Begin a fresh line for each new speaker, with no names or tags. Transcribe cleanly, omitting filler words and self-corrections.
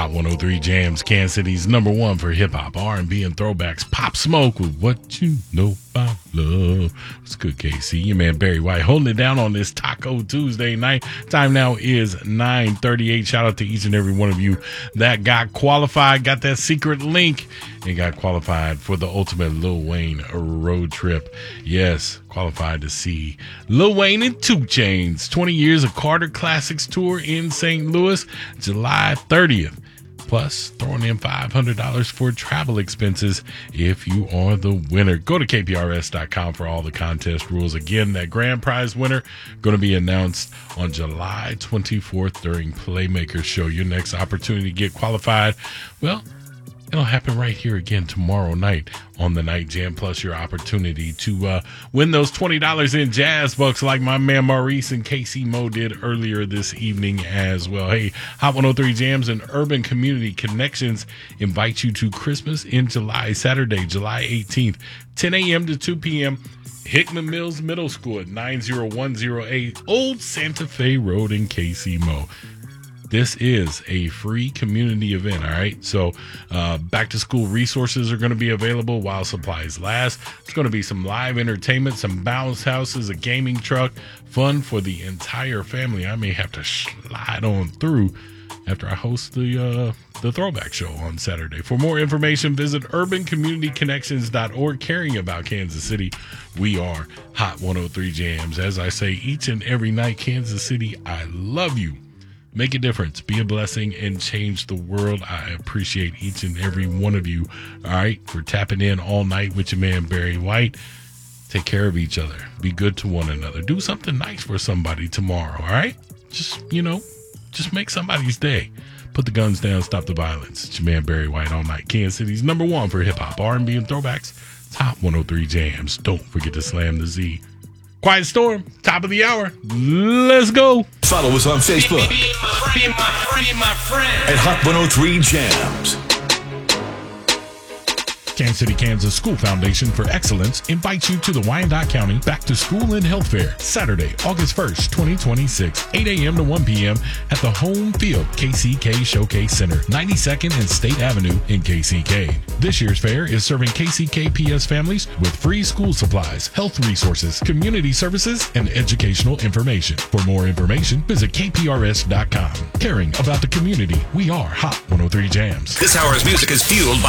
Hot 103 Jams, Kansas City's number one for hip-hop, R&B, and throwbacks. Pop Smoke with What You Know About Love. It's good, KC. Your man Barry White holding it down on this Taco Tuesday night. Time now is 9:38. Shout out to each and every one of you that got qualified, got that secret link, and got qualified for the ultimate Lil Wayne road trip. Yes, qualified to see Lil Wayne and 2 Chainz 20 Years of Carter Classics Tour in St. Louis, July 30th. Plus, throwing in $500 for travel expenses if you are the winner. Go to kprs.com for all the contest rules. Again, that grand prize winner going to be announced on July 24th during Playmaker Show. Your next opportunity to get qualified, well, it'll happen right here again tomorrow night on the Night Jam. Plus, your opportunity to win those $20 in jazz bucks like my man Maurice and KC Mo did earlier this evening as well. Hey, Hot 103 Jams and Urban Community Connections invite you to Christmas in July, Saturday, July 18th, 10 a.m. to 2 p.m. Hickman Mills Middle School at 90108 Old Santa Fe Road in KC Mo. This is a free community event, all right? So back to school resources are going to be available while supplies last. It's going to be some live entertainment, some bounce houses, a gaming truck, fun for the entire family. I may have to slide on through after I host the Throwback Show on Saturday. For more information, visit urbancommunityconnections.org. Caring about Kansas City, we are Hot 103 Jams. As I say each and every night, Kansas City, I love you. Make a difference, be a blessing, and change the world. I appreciate each and every one of you, all right, for tapping in all night with your man Barry White. Take care of each other. Be good to one another. Do something nice for somebody tomorrow, all right? Just make somebody's day. Put the guns down, stop the violence. It's your man Barry White all night. Kansas City's number one for hip-hop, R&B, and throwbacks. Top 103 Jams. Don't forget to slam the Z. Quiet Storm, top of the hour. Let's go.
Follow us on Facebook
Be my friend.
at Hot 103 Jams.
Kansas City, Kansas School Foundation for Excellence invites you to the Wyandotte County Back to School and Health Fair, Saturday, August 1st, 2026, 8 a.m. to 1 p.m. at the Home Field KCK Showcase Center, 92nd and State Avenue in KCK. This year's fair is serving KCKPS families with free school supplies, health resources, community services, and educational information. For more information, visit kprs.com. Caring about the community, we are Hot 103 Jams.
This hour's music is fueled by